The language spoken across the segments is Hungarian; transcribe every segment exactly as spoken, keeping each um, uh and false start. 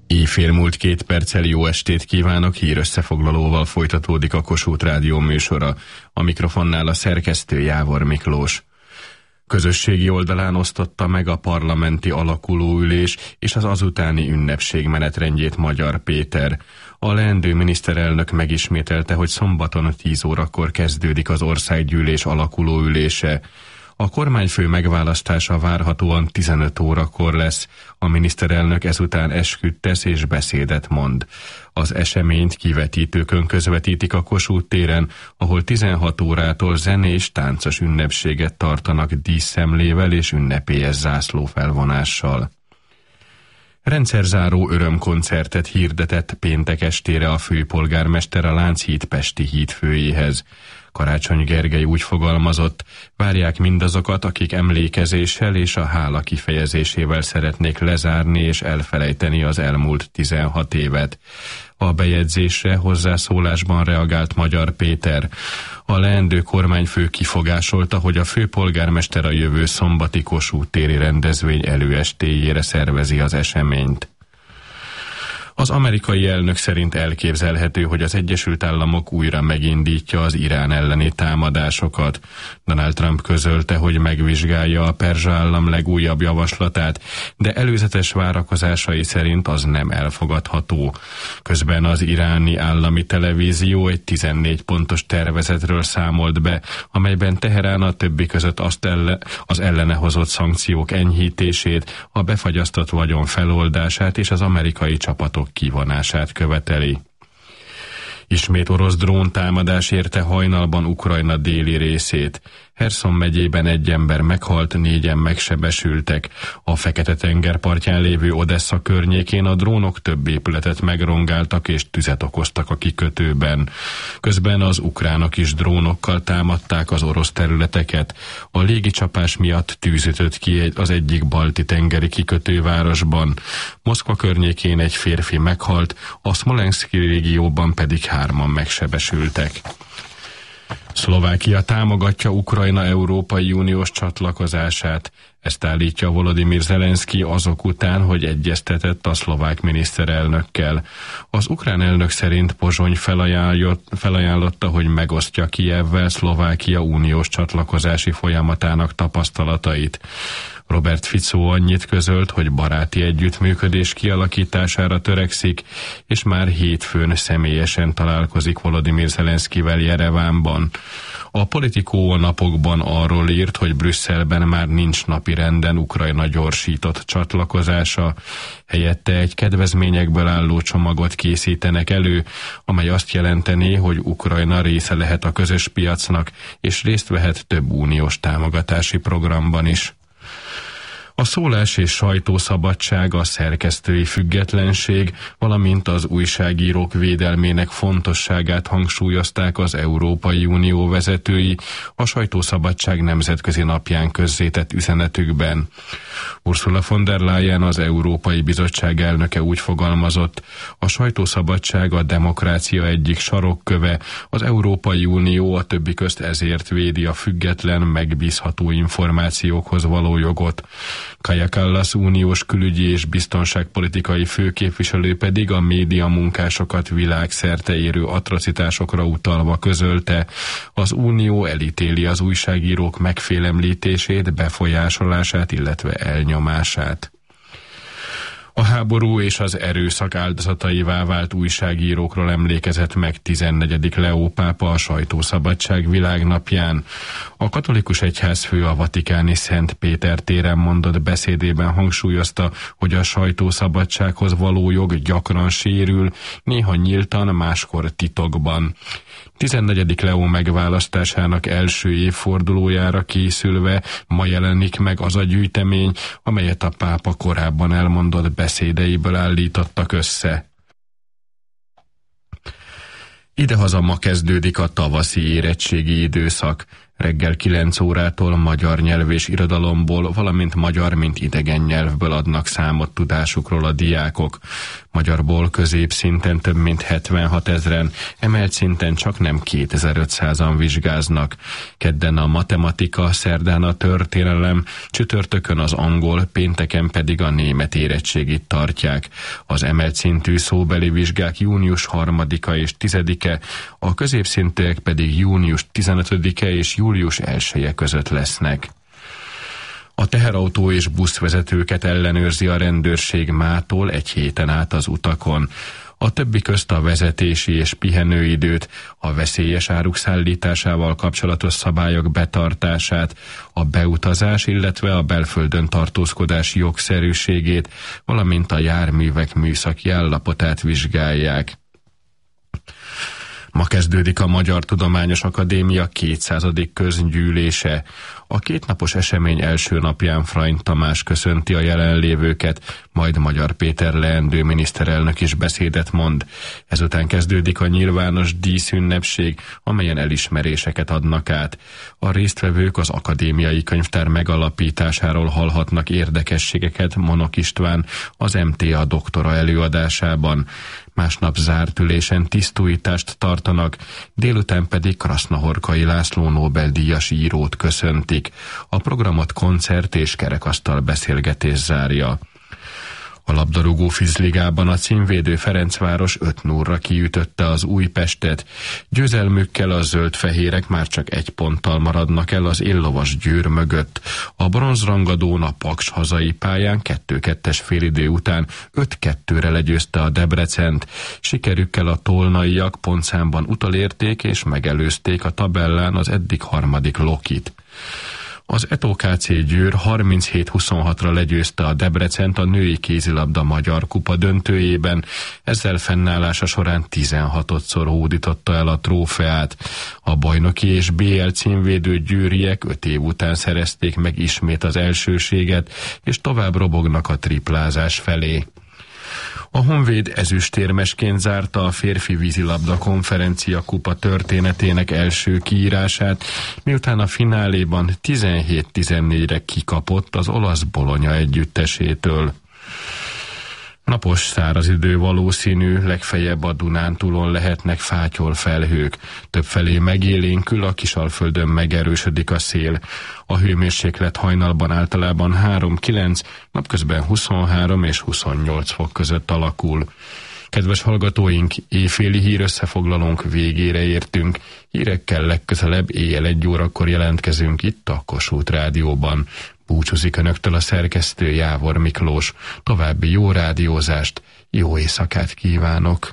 Éjfél múlt két perccel jó estét kívánok, hírösszefoglalóval folytatódik a Kossuth Rádió műsora. A mikrofonnál a szerkesztő Jávor Miklós. Közösségi oldalán osztotta meg a parlamenti alakulóülés és az azutáni ünnepség menetrendjét Magyar Péter. A leendő miniszterelnök megismételte, hogy szombaton tíz órakor kezdődik az országgyűlés alakulóülése. A kormányfő megválasztása várhatóan tizenöt órakor lesz. A miniszterelnök ezután esküt tesz és beszédet mond. Az eseményt kivetítőkön közvetítik a Kossuth téren, ahol tizenhat órától zenés, táncos ünnepséget tartanak díszszemlével és ünnepélyes zászlófelvonással. Rendszerzáró örömkoncertet hirdetett péntek estére a főpolgármester a Lánchíd pesti hídfőjéhez. Karácsony Gergely úgy fogalmazott, várják mindazokat, akik emlékezéssel és a hála kifejezésével szeretnék lezárni és elfelejteni az elmúlt tizenhat évet. A bejegyzésre hozzászólásban reagált Magyar Péter. A leendő kormányfő kifogásolta, hogy a főpolgármester a jövő szombati Kossuth téri rendezvény előestéjére szervezi az eseményt. Az amerikai elnök szerint elképzelhető, hogy az Egyesült Államok újra megindítja az Irán elleni támadásokat. Donald Trump közölte, hogy megvizsgálja a perzsa állam legújabb javaslatát, de előzetes várakozásai szerint az nem elfogadható. Közben az iráni állami televízió egy tizennégy pontos tervezetről számolt be, amelyben Teherán a többi között azt elle, az ellene hozott szankciók enyhítését, a befagyasztott vagyon feloldását és az amerikai csapatok kivonását követeli. Ismét orosz dróntámadás érte hajnalban Ukrajna déli részét. Herson megyében egy ember meghalt, négyen megsebesültek. A Fekete-tenger partján lévő Odessa környékén a drónok több épületet megrongáltak és tüzet okoztak a kikötőben. Közben az ukránok is drónokkal támadták az orosz területeket. A légicsapás miatt tűz ütött ki az egyik balti tengeri kikötővárosban. Moszkva környékén egy férfi meghalt, a Szmolenszki régióban pedig hárman megsebesültek. Szlovákia támogatja Ukrajna Európai Uniós csatlakozását. Ezt állítja Volodymyr Zelenszky azok után, hogy egyeztetett a szlovák miniszterelnökkel. Az ukrán elnök szerint Pozsony felajánlotta, hogy megosztja Kijevvel Szlovákia uniós csatlakozási folyamatának tapasztalatait. Robert Fico annyit közölt, hogy baráti együttműködés kialakítására törekszik, és már hétfőn személyesen találkozik Volodymyr Zelenszkyvel Jerevánban. A Politico napokban arról írt, hogy Brüsszelben már nincs napirenden Ukrajna gyorsított csatlakozása, helyette egy kedvezményekből álló csomagot készítenek elő, amely azt jelenteni, hogy Ukrajna része lehet a közös piacnak, és részt vehet több uniós támogatási programban is. A szólás és sajtószabadság, a szerkesztői függetlenség, valamint az újságírók védelmének fontosságát hangsúlyozták az Európai Unió vezetői a sajtószabadság nemzetközi napján közzétett üzenetükben. Ursula von der Leyen, az Európai Bizottság elnöke úgy fogalmazott, a sajtószabadság a demokrácia egyik sarokköve, az Európai Unió a többi közt ezért védi a független, megbízható információkhoz való jogot. Kaja Kallas uniós külügyi és biztonságpolitikai főképviselő pedig a média munkásokat világszerte érő atrocitásokra utalva közölte, az unió elítéli az újságírók megfélemlítését, befolyásolását, illetve elnyomását. A háború és az erőszak áldozataivá vált újságírókról emlékezett meg tizennegyedik Leó pápa a sajtószabadság világnapján. A katolikus egyházfő a vatikáni Szent Péter téren mondott beszédében hangsúlyozta, hogy a sajtószabadsághoz való jog gyakran sérül, néha nyíltan, máskor titokban. tizennegyedik Leó megválasztásának első évfordulójára készülve ma jelenik meg az a gyűjtemény, amelyet a pápa korábban elmondott beszédeiből állítottak össze. Idehaza ma kezdődik a tavaszi érettségi időszak. Reggel kilenc órától magyar nyelv és irodalomból, valamint magyar, mint idegen nyelvből adnak számot tudásukról a diákok. Magyarból középszinten több mint hetvenhat ezren, emelt szinten csak nem kétezer-ötszázan vizsgáznak. Kedden a matematika, szerdán a történelem, csütörtökön az angol, pénteken pedig a német érettségit tartják. Az emelt szintű szóbeli vizsgák június harmadika és tizedike, a középszintűek pedig június tizenötödike és július elseje között lesznek. A teherautó és buszvezetőket ellenőrzi a rendőrség mától egy héten át az utakon. A többi közt a vezetési és pihenőidőt, a veszélyes áruk szállításával kapcsolatos szabályok betartását, a beutazás, illetve a belföldön tartózkodás jogszerűségét, valamint a járművek műszaki állapotát vizsgálják. Ma kezdődik a Magyar Tudományos Akadémia kétszázadik közgyűlése. A kétnapos esemény első napján Freiny Tamás köszönti a jelenlévőket, majd Magyar Péter leendő miniszterelnök is beszédet mond. Ezután kezdődik a nyilvános díszünnepség, amelyen elismeréseket adnak át. A résztvevők az akadémiai könyvtár megalapításáról hallhatnak érdekességeket Monok István, az em té á doktora előadásában. Másnap zárt ülésen tisztújítást tartanak, délután pedig Krasznahorkai László Nobel-díjas írót köszöntik. A programot koncert és kerekasztal beszélgetés zárja. A labdarúgó fizligában a címvédő Ferencváros öt nullra kiütötte az Újpestet. Győzelmükkel a zöld-fehérek már csak egy ponttal maradnak el az éllovas Győr mögött. A bronzrangadón a Paks hazai pályán kettő kettes félidő után öt kettőre legyőzte a Debrecent. Sikerükkel a tolnaiak pontszámban utolérték és megelőzték a tabellán az eddig harmadik Lokit. Az e té o ká cé Győr harminchét huszonhatra legyőzte a Debrecent a női kézilabda magyar kupa döntőjében, ezzel fennállása során tizenhatodszor hódította el a trófeát. A bajnoki és bé el címvédő győriek öt év után szerezték meg ismét az elsőséget, és tovább robognak a triplázás felé. A Honvéd ezüstérmesként zárta a férfi vízilabda konferencia kupa történetének első kiírását, miután a fináléban tizenhét tizennégyre kikapott az olasz Bologna együttesétől. Napos száraz idő valószínű, legfeljebb a Dunántúlon lehetnek fátyol felhők. Többfelé megélénkül, a Kisalföldön megerősödik a szél. A hőmérséklet hajnalban általában három kilenc, napközben huszonhárom és huszonnyolc fok között alakul. Kedves hallgatóink, éjféli hírösszefoglalónk végére értünk. Hírekkel legközelebb éjjel egy órakor jelentkezünk itt a Kossuth Rádióban. Búcsúzik önöktől a szerkesztő Jávor Miklós. További jó rádiózást, jó éjszakát kívánok!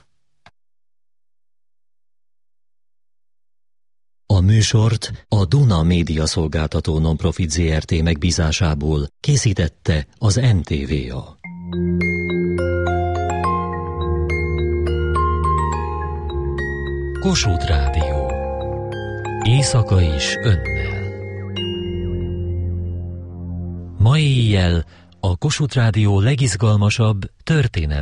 A műsort a Duna Média Szolgáltató Nonprofit zé er té megbízásából készítette az en té vé á. Kossuth Rádió. Éjszaka is önnel. Ma éjjel a Kossuth Rádió legizgalmasabb történelmi